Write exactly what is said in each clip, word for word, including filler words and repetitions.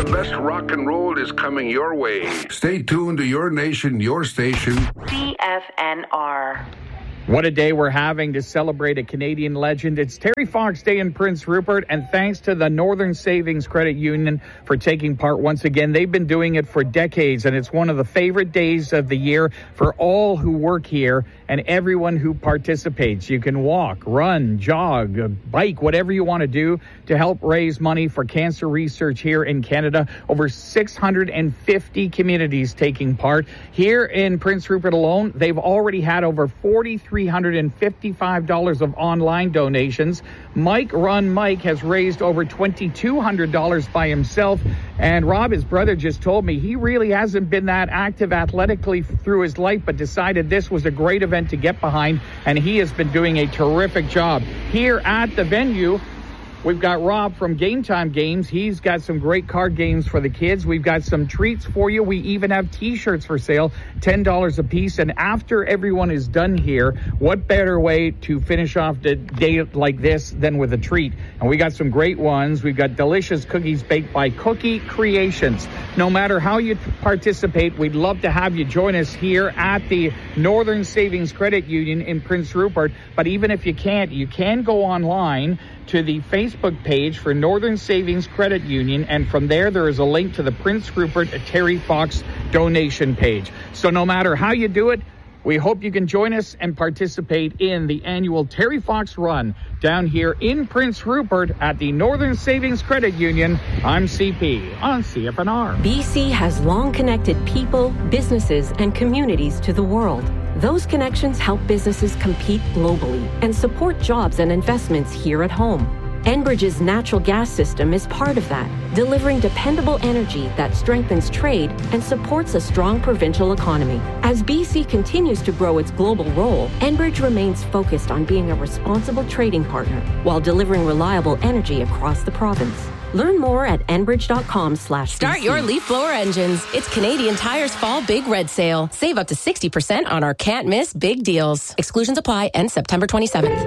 best rock and roll is coming your way. Stay tuned to your nation, your station. C F N R. What a day we're having to celebrate a Canadian legend. It's Terry Fox Day in Prince Rupert, and thanks to the Northern Savings Credit Union for taking part once again. They've been doing it for decades, and it's one of the favorite days of the year for all who work here and everyone who participates. You can walk, run, jog, bike, whatever you want to do to help raise money for cancer research here in Canada. Over six hundred fifty communities taking part. Here in Prince Rupert alone, they've already had over four thousand three hundred fifty-five dollars of online donations. Mike Run Mike has raised over two thousand two hundred dollars by himself. And Rob, his brother, just told me he really hasn't been that active athletically through his life, but decided this was a great event to get behind, and he has been doing a terrific job. Here at the venue, we've got Rob from Game Time Games. He's got some great card games for the kids. We've got some treats for you. We even have T-shirts for sale, ten dollars a piece. And after everyone is done here, what better way to finish off the day like this than with a treat? And we got some great ones. We've got delicious cookies baked by Cookie Creations. No matter how you participate, we'd love to have you join us here at the Northern Savings Credit Union in Prince Rupert. But even if you can't, you can go online to the Facebook page for Northern Savings Credit Union, and from there, there is a link to the Prince Rupert Terry Fox donation page. So no matter how you do it, we hope you can join us and participate in the annual Terry Fox Run down here in Prince Rupert at the Northern Savings Credit Union. I'm C P on C F N R. B C has long connected people, businesses, and communities to the world. Those connections help businesses compete globally and support jobs and investments here at home. Enbridge's natural gas system is part of that, delivering dependable energy that strengthens trade and supports a strong provincial economy. As B C continues to grow its global role, Enbridge remains focused on being a responsible trading partner while delivering reliable energy across the province. Learn more at enbridge.com slash Start your leaf blower engines. It's Canadian Tire's Fall Big Red Sale. Save up to sixty percent on our can't miss big deals. Exclusions apply. End September twenty-seventh.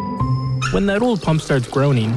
When that old pump starts groaning,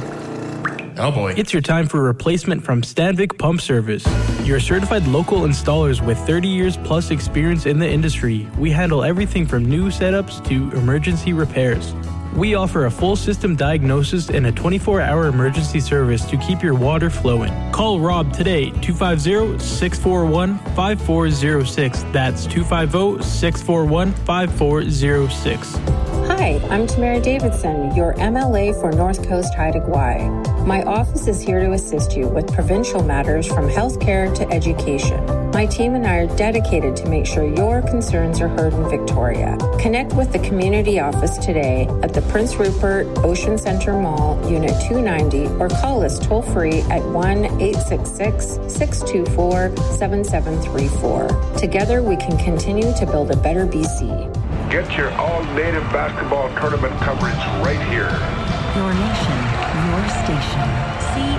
oh boy, it's your time for a replacement from Stanvic Pump Service. Your certified local installers with thirty years plus experience in the industry. We handle everything from new setups to emergency repairs. We offer a full system diagnosis and a twenty-four hour emergency service to keep your water flowing. Call Rob today, two five zero, six four one, five four zero six. That's two five zero, six four one, five four zero six. Hi, I'm Tamara Davidson, your M L A for North Coast Haida Gwaii. My office is here to assist you with provincial matters from healthcare to education. My team and I are dedicated to make sure your concerns are heard in Victoria. Connect with the community office today at the Prince Rupert Ocean Centre Mall, Unit two ninety, or call us toll-free at one eight six six, six two four, seven seven three four. Together, we can continue to build a better B C. Get your all-native basketball tournament coverage right here. Your nation, your station. C